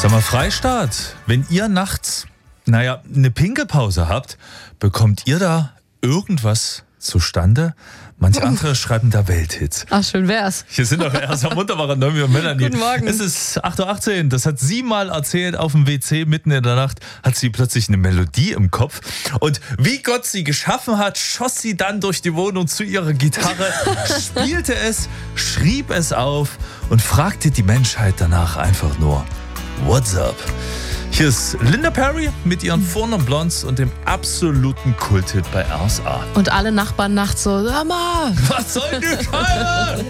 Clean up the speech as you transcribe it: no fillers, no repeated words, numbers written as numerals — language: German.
Sag mal, Freistaat, wenn ihr nachts, eine Pinkelpause habt, bekommt ihr da irgendwas zustande? Manche andere schreiben da Welthits. Ach, schön wär's. Hier sind doch erst am wunderbaren Noemi und Melanie. Guten Morgen. Es ist 8.18 Uhr. Das hat sie mal erzählt auf dem WC. Mitten in der Nacht hat sie plötzlich eine Melodie im Kopf. Und wie Gott sie geschaffen hat, schoss sie dann durch die Wohnung zu ihrer Gitarre, spielte es, schrieb es auf und fragte die Menschheit danach einfach nur: What's up? Hier ist Linda Perry mit ihren Four Non Blondes und dem absoluten Kulthit bei RSA. Und alle Nachbarn nachts so: Sag mal, Was soll die Scheiße?